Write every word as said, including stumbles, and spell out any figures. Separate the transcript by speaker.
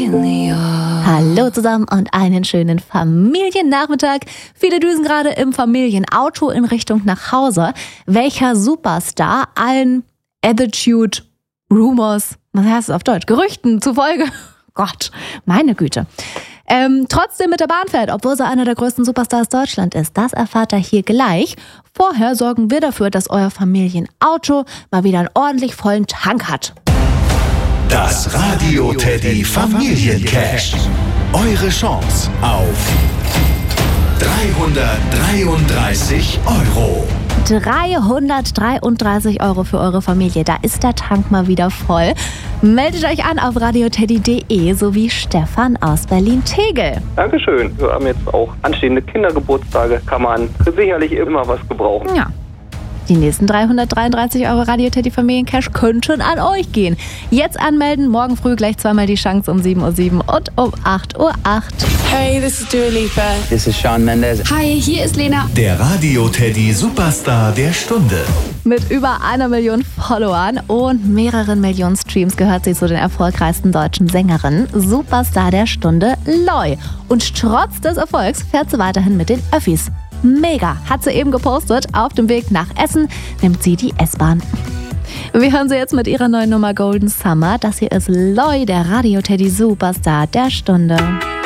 Speaker 1: Hallo zusammen und einen schönen Familiennachmittag. Viele düsen gerade im Familienauto in Richtung nach Hause. Welcher Superstar allen Attitude, Rumors, was heißt es auf Deutsch, Gerüchten zufolge, Gott, meine Güte, ähm, trotzdem mit der Bahn fährt, obwohl sie einer der größten Superstars Deutschland ist. Das erfahrt ihr hier gleich. Vorher sorgen wir dafür, dass euer Familienauto mal wieder einen ordentlich vollen Tank hat.
Speaker 2: Das Radio Teddy Familiencash. Eure Chance auf dreihundertdreiunddreißig Euro.
Speaker 1: dreihundertdreiunddreißig Euro für eure Familie. Da ist der Tank mal wieder voll. Meldet euch an auf radioteddy punkt de sowie Stefan aus Berlin-Tegel.
Speaker 3: Dankeschön. Wir haben jetzt auch anstehende Kindergeburtstage. Kann man sicherlich immer was gebrauchen.
Speaker 1: Ja. Die nächsten dreihundertdreiunddreißig Euro Radio Teddy Familiencash könnten an euch gehen. Jetzt anmelden, morgen früh gleich zweimal die Chance um sieben Uhr sieben und um acht Uhr acht.
Speaker 4: Hey, this is Dua Lipa.
Speaker 5: This is Shawn Mendes.
Speaker 4: Hi, hier ist Lena.
Speaker 2: Der Radio Teddy Superstar der Stunde.
Speaker 1: Mit über einer Million Followern und mehreren Millionen Streams gehört sie zu den erfolgreichsten deutschen Sängerinnen. Superstar der Stunde, Loi. Und trotz des Erfolgs fährt sie weiterhin mit den Öffis. Mega, hat sie eben gepostet. Auf dem Weg nach Essen nimmt sie die S-Bahn. Wir hören sie jetzt mit ihrer neuen Nummer Golden Summer. Das hier ist Loi, der Radio Teddy Superstar der Stunde.